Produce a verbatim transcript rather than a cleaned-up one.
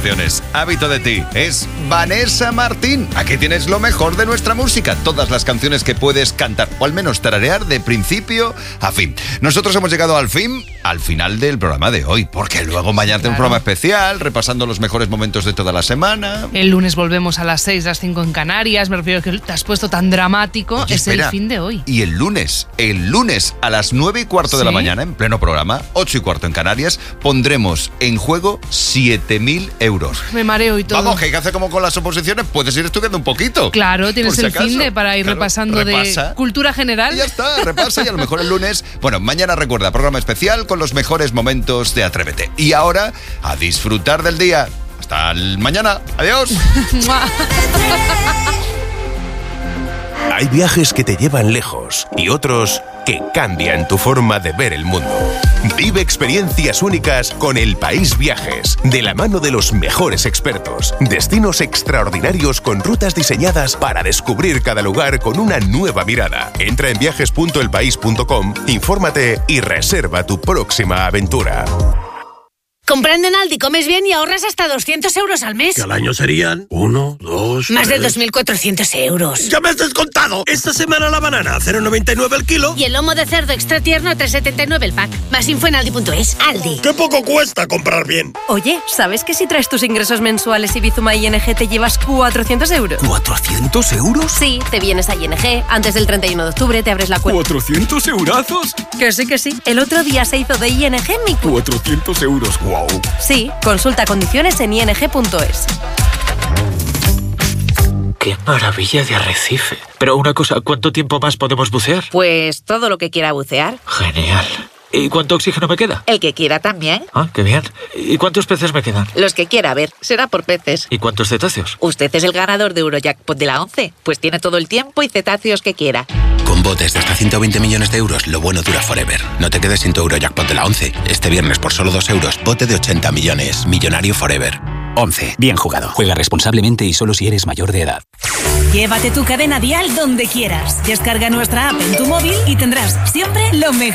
canciones. Hábito de ti. Es Vanessa Martín. Aquí tienes lo mejor de nuestra música. Todas las canciones que puedes cantar, o al menos tararear de principio a fin. Nosotros hemos llegado al fin, al final del programa de hoy, porque luego mañana tenemos un programa especial, repasando los mejores momentos de toda la semana. El lunes volvemos a las seis, las cinco en Canarias. Me refiero a que te has puesto tan dramático. Oye, es espera. El fin de hoy. Y el lunes, el lunes a las nueve y cuarto ¿Sí? de la mañana, en pleno programa, ocho y cuarto en Canarias, pondremos en juego siete mil euros. Me mareo y todo. Vamos, que hay que hacer como con las oposiciones, puedes ir estudiando un poquito. Claro, tienes si el acaso. fin de para ir claro, repasando repasa. de cultura general. Y ya está, repasa y a lo mejor el lunes. Bueno, mañana recuerda, programa especial con los mejores momentos de Atrévete. Y ahora, a disfrutar del día. Hasta el mañana. Adiós. Hay viajes que te llevan lejos y otros que cambian tu forma de ver el mundo. Vive experiencias únicas con El País Viajes, de la mano de los mejores expertos. Destinos extraordinarios con rutas diseñadas para descubrir cada lugar con una nueva mirada. Entra en viajes punto el país punto com, infórmate y reserva tu próxima aventura. Comprando en Aldi comes bien y ahorras hasta doscientos euros al mes. Que al año serían uno, dos, Más tres. de dos mil cuatrocientos euros. ¡Ya me has descontado! Esta semana la banana a cero coma noventa y nueve el kilo. Y el lomo de cerdo extra tierno a tres coma setenta y nueve el pack. Más info en aldi punto es. Aldi. ¡Qué poco cuesta comprar bien! Oye, ¿sabes que si traes tus ingresos mensuales y Bizuma I N G te llevas cuatrocientos euros? ¿cuatrocientos euros? Sí, te vienes a I N G, antes del treinta y uno de octubre te abres la cuenta. ¿cuatrocientos eurazos? Que sí, que sí. El otro día se hizo de I N G mi cuenta. cuatrocientos euros, guau. Sí. Consulta condiciones en i n g punto es. ¡Qué maravilla de arrecife! Pero una cosa, ¿cuánto tiempo más podemos bucear? Pues todo lo que quiera bucear. Genial. ¿Y cuánto oxígeno me queda? El que quiera también. Ah, qué bien. ¿Y cuántos peces me quedan? Los que quiera, a ver, será por peces. ¿Y cuántos cetáceos? Usted es el ganador de Eurojackpot de la once, pues tiene todo el tiempo y cetáceos que quiera. Con botes de hasta ciento veinte millones de euros, lo bueno dura forever. No te quedes sin tu Eurojackpot de la once. Este viernes por solo dos euros, bote de ochenta millones. Millonario forever. once. Bien jugado. Juega responsablemente y solo si eres mayor de edad. Llévate tu cadena Dial donde quieras. Descarga nuestra app en tu móvil y tendrás siempre lo mejor.